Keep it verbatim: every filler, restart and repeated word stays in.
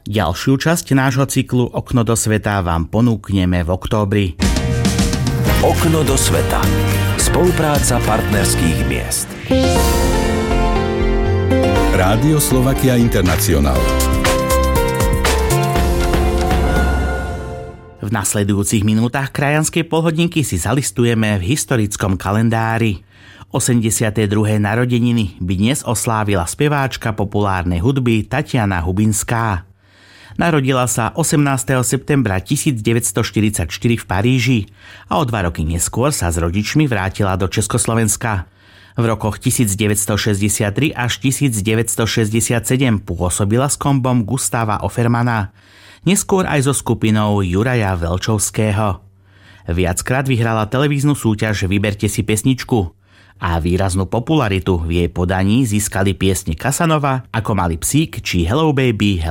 Ďalšiu časť nášho cyklu Okno do sveta vám ponúkneme v októbri. Okno do sveta. Spolupráca partnerských miest. Rádio Slovakia International. V nasledujúcich minútach krajanskej polhodinky si zalistujeme v historickom kalendári. osemdesiate druhé narodeniny by dnes oslávila speváčka populárnej hudby Tatiana Hubinská. Narodila sa osemnásteho septembra tisícdeväťstoštyridsaťštyri v Paríži a o dva roky neskôr sa s rodičmi vrátila do Československa. V rokoch tisícdeväťstošesťdesiattri až tisícdeväťstošesťdesiatsedem pôsobila s kombom Gustava Offermana, neskôr aj so skupinou Juraja Velčovského. Viackrát vyhrala televíznu súťaž Vyberte si pesničku a výraznú popularitu v jej podaní získali piesne Casanova, Ako malý psík či Hello Baby,